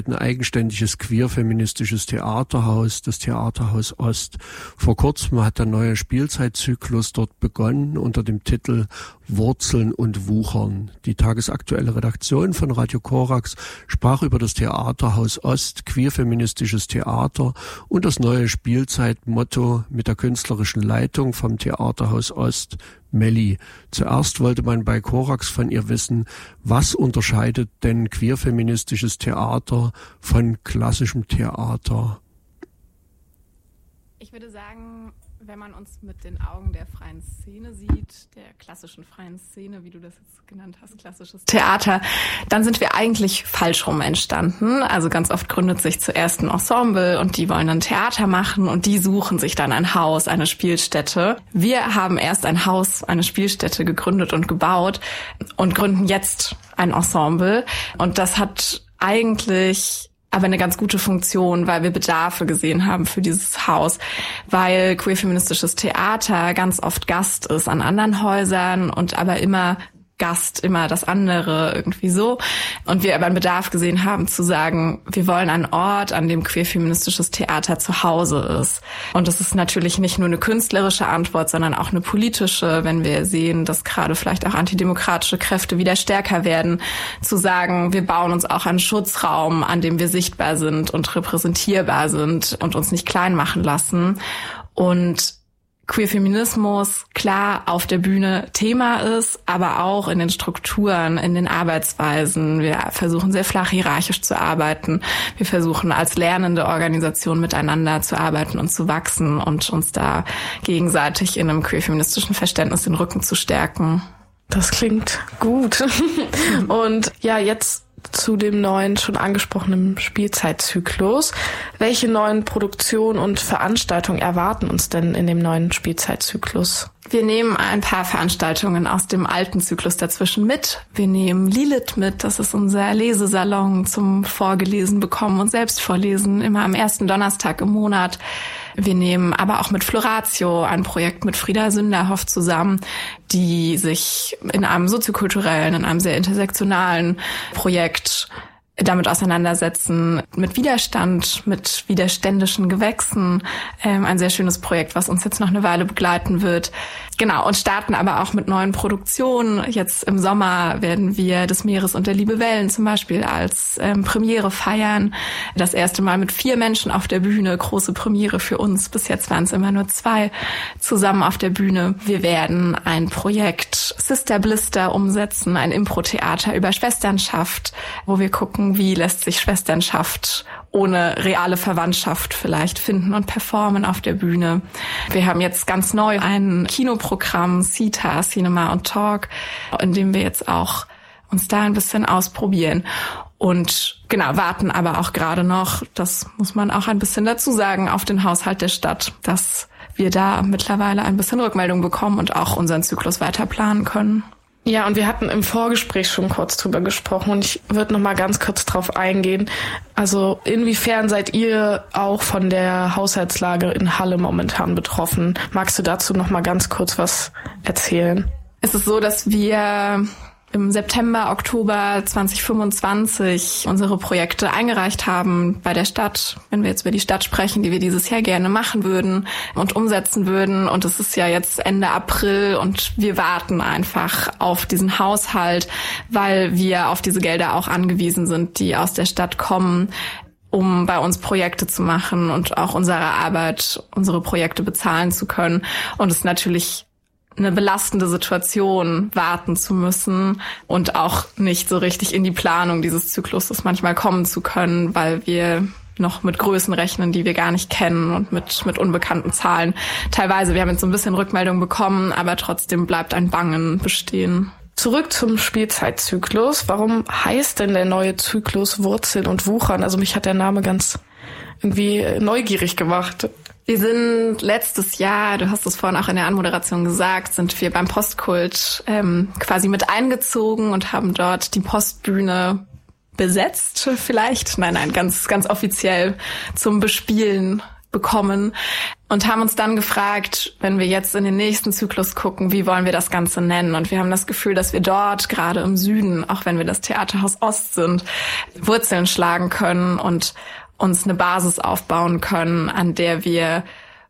ein eigenständiges queer-feministisches Theaterhaus, das Theaterhaus Ost. Vor kurzem hat der neue Spielzeitzyklus dort begonnen unter dem Titel Wurzeln und Wuchern. Die tagesaktuelle Redaktion von Radio Korax sprach über das Theaterhaus Ost, queer-feministisches Theater und das neue Spielzeitmotto mit der künstlerischen Leitung vom Theaterhaus Ost, Melli. Zuerst wollte man bei Korax von ihr wissen, was unterscheidet denn queer-feministisches Theater von klassischem Theater? Ich würde sagen, wenn man uns mit den Augen der freien Szene sieht, der klassischen freien Szene, wie du das jetzt genannt hast, klassisches Theater, dann sind wir eigentlich falsch rum entstanden. Also ganz oft gründet sich zuerst ein Ensemble und die wollen dann Theater machen und die suchen sich dann ein Haus, eine Spielstätte. Wir haben erst ein Haus, eine Spielstätte gegründet und gebaut und gründen jetzt ein Ensemble. Und das hat eigentlich aber eine ganz gute Funktion, weil wir Bedarfe gesehen haben für dieses Haus, weil queer-feministisches Theater ganz oft Gast ist an anderen Häusern und aber immer Gast, immer das andere irgendwie so. Und wir aber einen Bedarf gesehen haben zu sagen, wir wollen einen Ort, an dem queer-feministisches Theater zu Hause ist. Und das ist natürlich nicht nur eine künstlerische Antwort, sondern auch eine politische, wenn wir sehen, dass gerade vielleicht auch antidemokratische Kräfte wieder stärker werden, zu sagen, wir bauen uns auch einen Schutzraum, an dem wir sichtbar sind und repräsentierbar sind und uns nicht klein machen lassen. Und Queerfeminismus klar auf der Bühne Thema ist, aber auch in den Strukturen, in den Arbeitsweisen. Wir versuchen sehr flach hierarchisch zu arbeiten. Wir versuchen als lernende Organisation miteinander zu arbeiten und zu wachsen und uns da gegenseitig in einem queerfeministischen Verständnis den Rücken zu stärken. Das klingt gut. Und ja, jetzt zu dem neuen, schon angesprochenen Spielzeitzyklus. Welche neuen Produktionen und Veranstaltungen erwarten uns denn in dem neuen Spielzeitzyklus? Wir nehmen ein paar Veranstaltungen aus dem alten Zyklus dazwischen mit. Wir nehmen Lilith mit, das ist unser Lesesalon zum Vorgelesen bekommen und selbst vorlesen, immer am ersten Donnerstag im Monat. Wir nehmen aber auch mit Floratio, ein Projekt mit Frieda Sünderhoff zusammen, die sich in einem soziokulturellen, in einem sehr intersektionalen Projekt damit auseinandersetzen, mit Widerstand, mit widerständischen Gewächsen. Ein sehr schönes Projekt, was uns jetzt noch eine Weile begleiten wird. Genau, und starten aber auch mit neuen Produktionen. Jetzt im Sommer werden wir des Meeres und der Liebe Wellen zum Beispiel als Premiere feiern. Das erste Mal mit 4 Menschen auf der Bühne, große Premiere für uns. Bis jetzt waren es immer nur 2 zusammen auf der Bühne. Wir werden ein Projekt Sister Blister umsetzen, ein Impro-Theater über Schwesternschaft, wo wir gucken, wie lässt sich Schwesternschaft ohne reale Verwandtschaft vielleicht finden und performen auf der Bühne. Wir haben jetzt ganz neu ein Kinoprogramm, CITA, Cinema und Talk, in dem wir jetzt auch uns da ein bisschen ausprobieren. Und genau, warten aber auch gerade noch, das muss man auch ein bisschen dazu sagen, auf den Haushalt der Stadt, dass wir da mittlerweile ein bisschen Rückmeldung bekommen und auch unseren Zyklus weiter planen können. Ja, und wir hatten im Vorgespräch schon kurz drüber gesprochen und ich würde noch mal ganz kurz drauf eingehen. Also inwiefern seid ihr auch von der Haushaltslage in Halle momentan betroffen? Magst du dazu noch mal ganz kurz was erzählen? Es ist so, dass wir im September, Oktober 2025 unsere Projekte eingereicht haben bei der Stadt, wenn wir jetzt über die Stadt sprechen, die wir dieses Jahr gerne machen würden und umsetzen würden. Und es ist ja jetzt Ende April und wir warten einfach auf diesen Haushalt, weil wir auf diese Gelder auch angewiesen sind, die aus der Stadt kommen, um bei uns Projekte zu machen und auch unsere Arbeit, unsere Projekte bezahlen zu können. Und es ist natürlich eine belastende Situation, warten zu müssen und auch nicht so richtig in die Planung dieses Zykluses manchmal kommen zu können, weil wir noch mit Größen rechnen, die wir gar nicht kennen und mit unbekannten Zahlen. Teilweise, wir haben jetzt so ein bisschen Rückmeldung bekommen, aber trotzdem bleibt ein Bangen bestehen. Zurück zum Spielzeitzyklus. Warum heißt denn der neue Zyklus Wurzeln und Wuchern? Also mich hat der Name ganz irgendwie neugierig gemacht. Wir sind letztes Jahr, du hast es vorhin auch in der Anmoderation gesagt, sind wir beim Postkult quasi mit eingezogen und haben dort die Postbühne besetzt vielleicht. Nein, ganz, ganz offiziell zum Bespielen bekommen und haben uns dann gefragt, wenn wir jetzt in den nächsten Zyklus gucken, wie wollen wir das Ganze nennen? Und wir haben das Gefühl, dass wir dort, gerade im Süden, auch wenn wir das Theaterhaus Ost sind, Wurzeln schlagen können und uns eine Basis aufbauen können, an der wir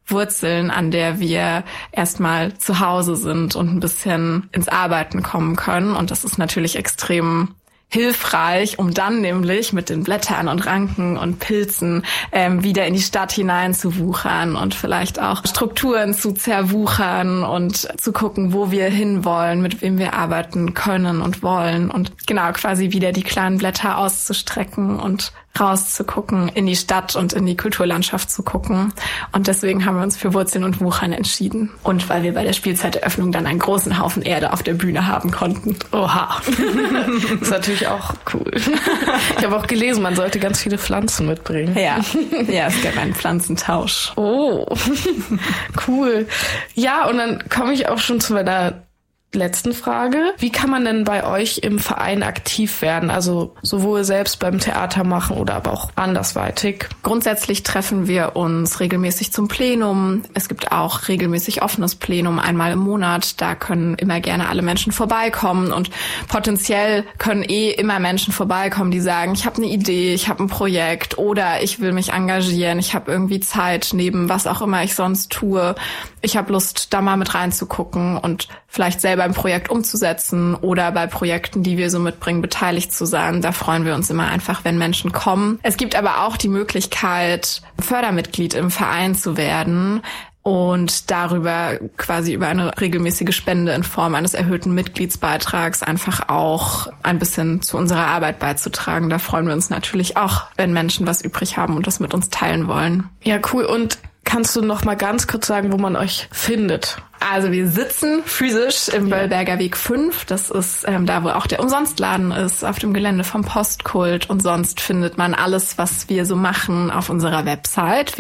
erstmal zu Hause sind und ein bisschen ins Arbeiten kommen können. Und das ist natürlich extrem hilfreich, um dann nämlich mit den Blättern und Ranken und Pilzen wieder in die Stadt hinein zu wuchern und vielleicht auch Strukturen zu zerwuchern und zu gucken, wo wir hinwollen, mit wem wir arbeiten können und wollen und genau quasi wieder die kleinen Blätter auszustrecken und rauszugucken, in die Stadt und in die Kulturlandschaft zu gucken. Und deswegen haben wir uns für Wurzeln und Wuchern entschieden. Und weil wir bei der Spielzeiteröffnung dann einen großen Haufen Erde auf der Bühne haben konnten. Oha. Das ist natürlich auch cool. Ich habe auch gelesen, man sollte ganz viele Pflanzen mitbringen. Ja, es gab einen Pflanzentausch. Oh, cool. Ja, und dann komme ich auch schon zu meiner letzten Frage. Wie kann man denn bei euch im Verein aktiv werden? Also sowohl selbst beim Theater machen oder aber auch andersweitig? Grundsätzlich treffen wir uns regelmäßig zum Plenum. Es gibt auch regelmäßig offenes Plenum einmal im Monat. Da können immer gerne alle Menschen vorbeikommen und potenziell können immer Menschen vorbeikommen, die sagen, ich habe eine Idee, ich habe ein Projekt oder ich will mich engagieren, ich habe irgendwie Zeit neben was auch immer ich sonst tue. Ich habe Lust, da mal mit reinzugucken und vielleicht selber ein Projekt umzusetzen oder bei Projekten, die wir so mitbringen, beteiligt zu sein. Da freuen wir uns immer einfach, wenn Menschen kommen. Es gibt aber auch die Möglichkeit, Fördermitglied im Verein zu werden und darüber quasi über eine regelmäßige Spende in Form eines erhöhten Mitgliedsbeitrags einfach auch ein bisschen zu unserer Arbeit beizutragen. Da freuen wir uns natürlich auch, wenn Menschen was übrig haben und das mit uns teilen wollen. Ja, cool. Und kannst du noch mal ganz kurz sagen, wo man euch findet? Also wir sitzen physisch im Böllberger Weg 5. Das ist da, wo auch der Umsonstladen ist, auf dem Gelände vom Postkult. Und sonst findet man alles, was wir so machen, auf unserer Website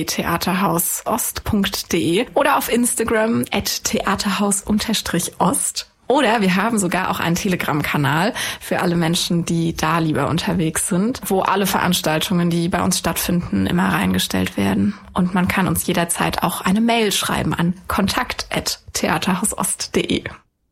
www.theaterhausost.de oder auf Instagram @theaterhaus_ost. Oder wir haben sogar auch einen Telegram-Kanal für alle Menschen, die da lieber unterwegs sind, wo alle Veranstaltungen, die bei uns stattfinden, immer reingestellt werden. Und man kann uns jederzeit auch eine Mail schreiben an kontakt@theaterhausost.de.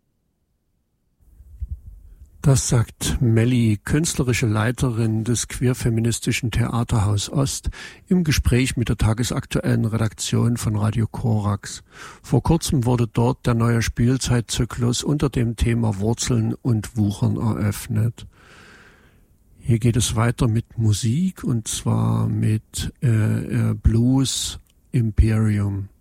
Das sagt Melli, künstlerische Leiterin des queerfeministischen Theaterhaus Ost, im Gespräch mit der tagesaktuellen Redaktion von Radio Korax. Vor kurzem wurde dort der neue Spielzeitzyklus unter dem Thema Wurzeln und Wuchern eröffnet. Hier geht es weiter mit Musik und zwar mit Blues Imperium.